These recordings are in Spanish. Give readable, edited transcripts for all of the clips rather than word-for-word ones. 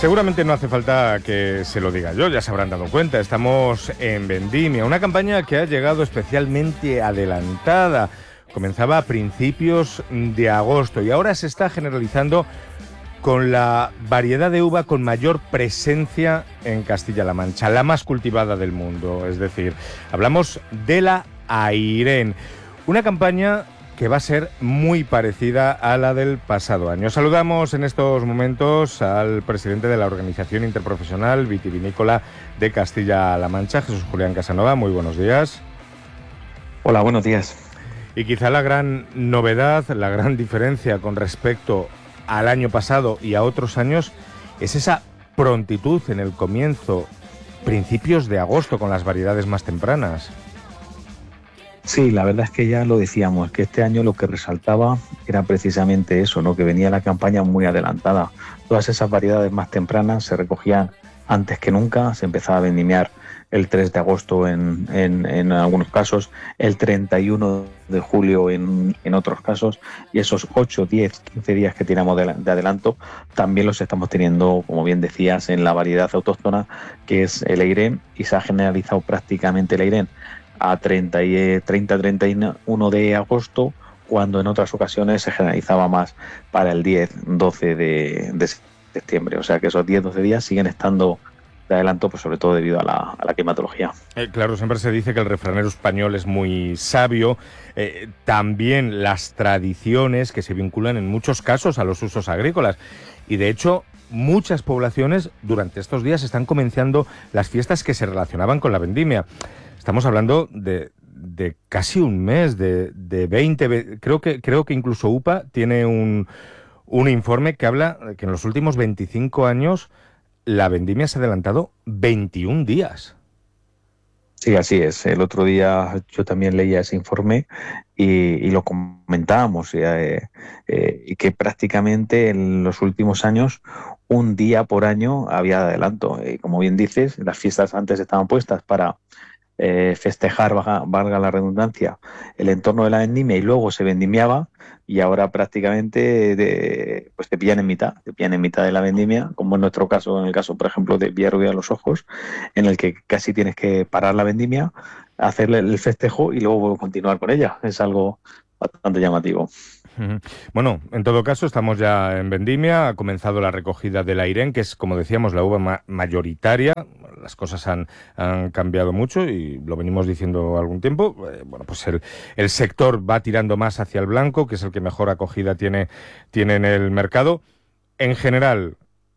Seguramente no hace falta que se lo diga yo, ya se habrán dado cuenta. Estamos en Vendimia, una campaña que ha llegado especialmente adelantada. Comenzaba a principios de agosto y ahora se está generalizando con la variedad de uva con mayor presencia en Castilla-La Mancha, la más cultivada del mundo. Es decir, hablamos de la Airén, una campaña que va a ser muy parecida a la del pasado año. Saludamos en estos momentos al presidente de la Organización Interprofesional Vitivinícola de Castilla-La Mancha, Jesús Julián Casanova. Muy buenos días. Hola, buenos días. Y quizá la gran novedad, la gran diferencia con respecto al año pasado y a otros años es esa prontitud en el comienzo, principios de agosto, con las variedades más tempranas. Sí, la verdad es que ya lo decíamos, que este año lo que resaltaba era precisamente eso, ¿no? Que venía la campaña muy adelantada. Todas esas variedades más tempranas se recogían antes que nunca, se empezaba a vendimiar el 3 de agosto en algunos casos, el 31 de julio en otros casos, y esos 8, 10, 15 días que teníamos de adelanto también los estamos teniendo, como bien decías, en la variedad autóctona que es el Airén, y se ha generalizado prácticamente el Airén a 30-31 de agosto, cuando en otras ocasiones se generalizaba más para el 10-12 de septiembre. O sea que esos 10-12 días siguen estando de adelanto, pues sobre todo debido a la climatología. Claro, siempre se dice que el refranero español es muy sabio. También las tradiciones que se vinculan en muchos casos a los usos agrícolas. Y de hecho, muchas poblaciones durante estos días están comenzando las fiestas que se relacionaban con la vendimia. Estamos hablando de casi un mes, de 20... Creo que incluso UPA tiene un informe que habla que en los últimos 25 años la vendimia se ha adelantado 21 días. Sí, así es. El otro día yo también leía ese informe y lo comentábamos, y que prácticamente en los últimos años un día por año había adelanto. Como bien dices, las fiestas antes estaban puestas para festejar, valga la redundancia, el entorno de la vendimia, y luego se vendimiaba, y ahora prácticamente pues te pillan en mitad de la vendimia, como en nuestro caso, en el caso, por ejemplo, de Villarrubia de los Ojos, en el que casi tienes que parar la vendimia, hacerle el festejo y luego continuar con ella. Es algo bastante llamativo. Bueno, en todo caso, estamos ya en vendimia, ha comenzado la recogida del Airén, que es, como decíamos, la uva mayoritaria. Las cosas han cambiado mucho y lo venimos diciendo algún tiempo. Bueno, pues el sector va tirando más hacia el blanco, que es el que mejor acogida tiene en el mercado. En general,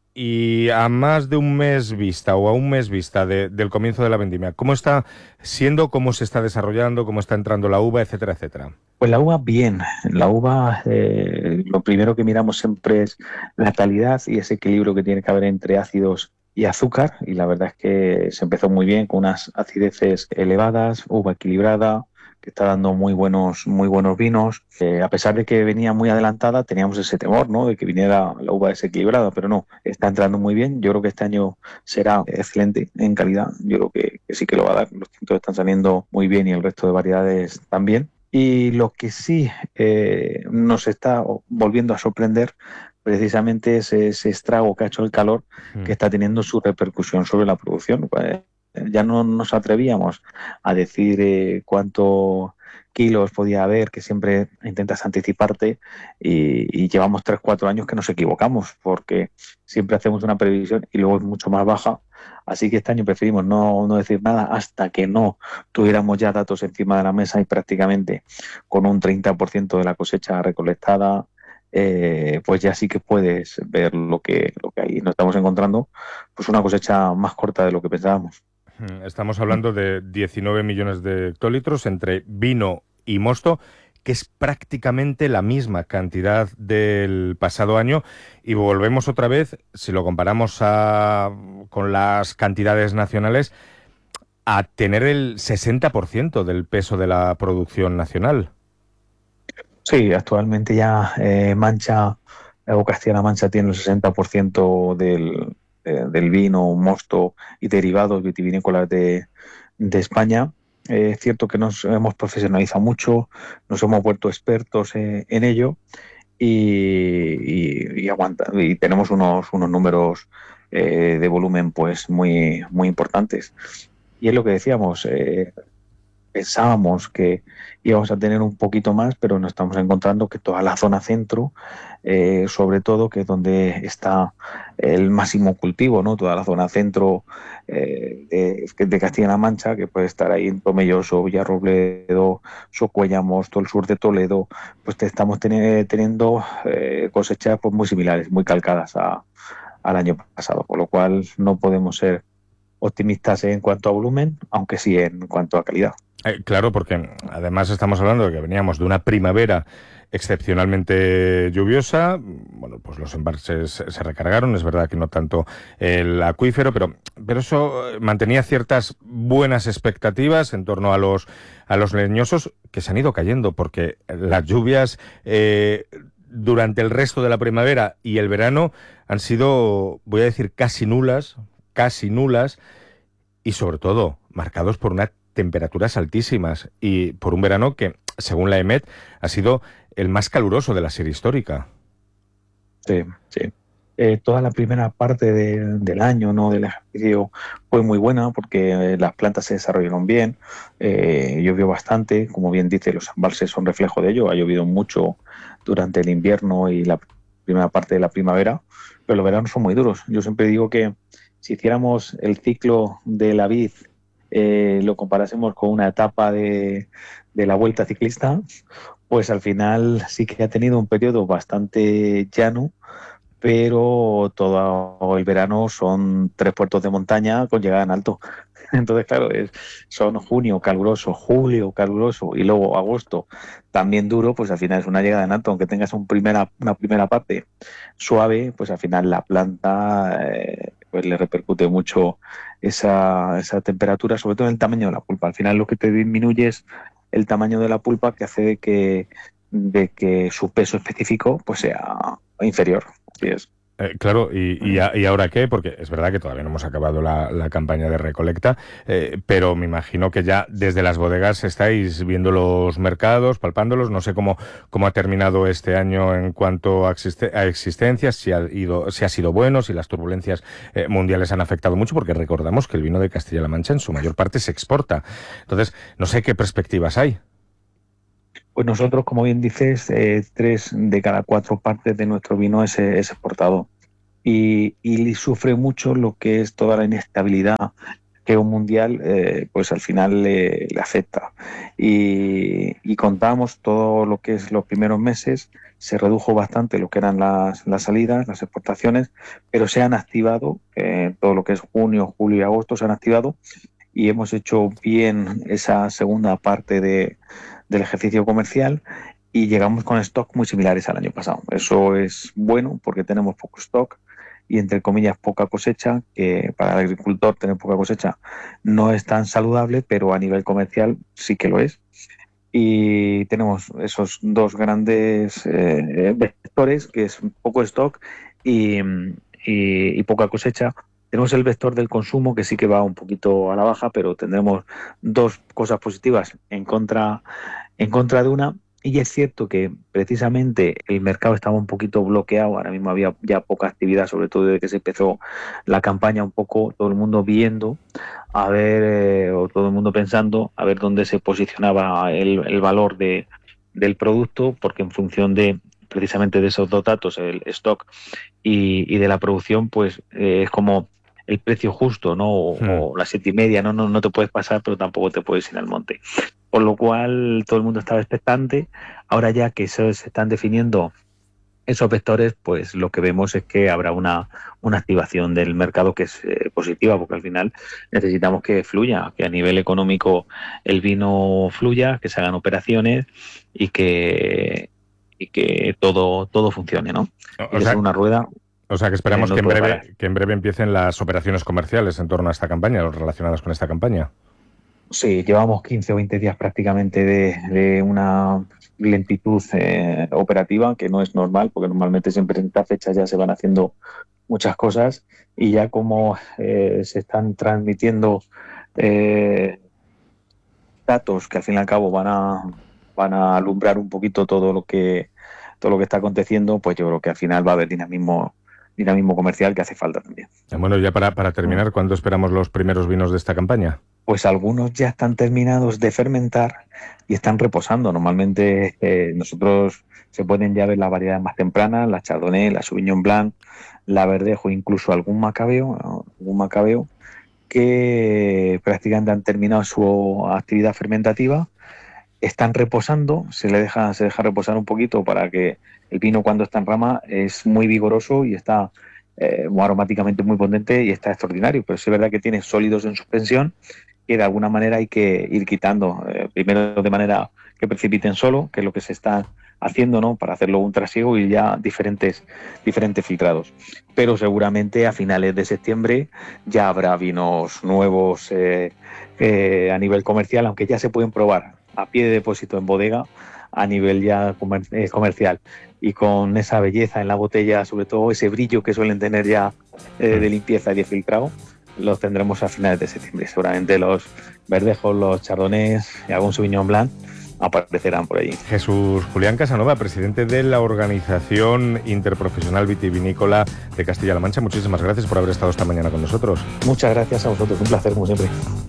y a más de un mes vista o a un mes vista del comienzo de la vendimia, ¿cómo está siendo, cómo se está desarrollando, cómo está entrando la uva, etcétera, etcétera? Pues la uva bien, la uva lo primero que miramos siempre es la calidad y ese equilibrio que tiene que haber entre ácidos y azúcar, y la verdad es que se empezó muy bien con unas acideces elevadas, uva equilibrada, que está dando muy buenos vinos. A pesar de que venía muy adelantada, teníamos ese temor, ¿no?, de que viniera la uva desequilibrada, pero no, está entrando muy bien. Yo creo que este año será excelente en calidad, yo creo que sí que lo va a dar. Los tintos están saliendo muy bien y el resto de variedades también. Y lo que sí nos está volviendo a sorprender precisamente es ese estrago que ha hecho el calor, que está teniendo su repercusión sobre la producción. Ya no nos atrevíamos a decir cuántos kilos podía haber, que siempre intentas anticiparte, y llevamos 3-4 años que nos equivocamos, porque siempre hacemos una previsión y luego es mucho más baja. Así que este año preferimos no decir nada hasta que no tuviéramos ya datos encima de la mesa, y prácticamente con un 30% de la cosecha recolectada, pues ya sí que puedes ver lo que ahí nos estamos encontrando, pues una cosecha más corta de lo que pensábamos. Estamos hablando de 19 millones de hectolitros entre vino y mosto, que es prácticamente la misma cantidad del pasado año, y volvemos otra vez, si lo comparamos con las cantidades nacionales, a tener el 60% del peso de la producción nacional. Sí, actualmente ya Mancha o Castilla-La Mancha tiene el 60% del vino, mosto y derivados vitivinícolas de España. Es cierto que nos hemos profesionalizado mucho, nos hemos vuelto expertos en ello, y tenemos unos números de volumen pues muy, muy importantes. Y es lo que decíamos, pensábamos que íbamos a tener un poquito más, pero nos estamos encontrando que toda la zona centro, sobre todo, que es donde está el máximo cultivo, ¿no? Toda la zona centro de Castilla-La Mancha, que puede estar ahí en Tomelloso, Villarrobledo, Socuellamos, todo el sur de Toledo, pues estamos teniendo cosechas pues, muy similares, muy calcadas al año pasado, por lo cual no podemos ser optimistas en cuanto a volumen, aunque sí en cuanto a calidad. Claro, porque además estamos hablando de que veníamos de una primavera excepcionalmente lluviosa. Bueno, pues los embalses se recargaron, es verdad que no tanto el acuífero, pero eso mantenía ciertas buenas expectativas en torno a los leñosos que se han ido cayendo, porque las lluvias durante el resto de la primavera y el verano han sido, voy a decir, casi nulas, y sobre todo marcados por unas temperaturas altísimas y por un verano que, según la EMET, ha sido el más caluroso de la serie histórica. Sí, sí. Toda la primera parte del año, ¿no? Del ejercicio fue muy buena porque las plantas se desarrollaron bien, llovió bastante, como bien dice, los embalses son reflejo de ello, ha llovido mucho durante el invierno y la primera parte de la primavera, pero los veranos son muy duros. Yo siempre digo que si hiciéramos el ciclo de la vid, lo comparásemos con una etapa de la Vuelta Ciclista, pues al final sí que ha tenido un periodo bastante llano, pero todo el verano son 3 puertos de montaña con llegada en alto. Entonces, claro, son junio caluroso, julio caluroso y luego agosto también duro, pues al final es una llegada en alto. Aunque tengas una primera parte suave, pues al final la planta pues le repercute mucho esa temperatura, sobre todo en el tamaño de la pulpa. Al final lo que te disminuye es el tamaño de la pulpa, que hace de que su peso específico pues sea inferior. Así es. Claro, ¿y ahora qué? Porque es verdad que todavía no hemos acabado la campaña de recolecta, pero me imagino que ya desde las bodegas estáis viendo los mercados, palpándolos. No sé cómo ha terminado este año en cuanto a existencias, si ha sido bueno, si las turbulencias mundiales han afectado mucho, porque recordamos que el vino de Castilla-La Mancha en su mayor parte se exporta. Entonces, no sé qué perspectivas hay. Pues nosotros, como bien dices, 3 de cada 4 partes de nuestro vino es exportado y sufre mucho lo que es toda la inestabilidad que un mundial pues al final le afecta. Y contamos todo lo que es los primeros meses, se redujo bastante lo que eran las salidas, las exportaciones, pero se han activado, todo lo que es junio, julio y agosto se han activado y hemos hecho bien esa segunda parte del ejercicio comercial y llegamos con stock muy similares al año pasado. Eso es bueno porque tenemos poco stock y, entre comillas, poca cosecha, que para el agricultor tener poca cosecha no es tan saludable, pero a nivel comercial sí que lo es. Y tenemos esos dos grandes vectores, que es poco stock y, y poca cosecha. Tenemos el vector del consumo, que sí que va un poquito a la baja, pero tendremos dos cosas positivas en contra de una. Y es cierto que precisamente el mercado estaba un poquito bloqueado, ahora mismo había ya poca actividad, sobre todo desde que se empezó la campaña, un poco todo el mundo viendo, a ver, o todo el mundo pensando, a ver dónde se posicionaba el valor del producto, porque en función de precisamente de esos dos datos, el stock y de la producción, pues es como el precio justo, ¿no? O la 7,5, no te puedes pasar, pero tampoco te puedes ir al monte. Por lo cual todo el mundo estaba expectante. Ahora ya que se están definiendo esos vectores, pues lo que vemos es que habrá una activación del mercado que es positiva, porque al final necesitamos que fluya, que a nivel económico el vino fluya, que se hagan operaciones y que todo funcione, ¿no? O Y que sea sea, una rueda o sea que que esperamos no puede parar. que en breve empiecen las operaciones comerciales en torno a esta campaña, o relacionadas con esta campaña. Sí, llevamos 15 o 20 días prácticamente de una lentitud operativa, que no es normal, porque normalmente siempre en estas fechas ya se van haciendo muchas cosas y ya como se están transmitiendo eh, datos que al fin y al cabo van a alumbrar un poquito todo lo que está aconteciendo, pues yo creo que al final va a haber dinamismo dinamismo comercial que hace falta también. Bueno, ya para terminar, ¿cuándo esperamos los primeros vinos de esta campaña? Pues algunos ya están terminados de fermentar y están reposando. Normalmente nosotros se pueden ya ver las variedades más tempranas, la Chardonnay, la Sauvignon Blanc, la Verdejo, incluso algún Macabeo que prácticamente han terminado su actividad fermentativa, están reposando, se deja reposar un poquito para que el vino, cuando está en rama, es muy vigoroso y está aromáticamente muy potente y está extraordinario, pero sí es verdad que tiene sólidos en suspensión que de alguna manera hay que ir quitando, primero de manera que precipiten solo, que es lo que se está haciendo, ¿no?, para hacerlo un trasiego y ya diferentes filtrados. Pero seguramente a finales de septiembre ya habrá vinos nuevos a nivel comercial, aunque ya se pueden probar a pie de depósito en bodega a nivel ya comercial, y con esa belleza en la botella, sobre todo ese brillo que suelen tener ya de limpieza y de filtrado, los tendremos a finales de septiembre. Seguramente los Verdejos, los Chardonnays y algún Sauvignon Blanc aparecerán por ahí. Jesús Julián Casanova, presidente de la Organización Interprofesional Vitivinícola de Castilla-La Mancha, muchísimas gracias por haber estado esta mañana con nosotros. Muchas gracias a vosotros, un placer como siempre.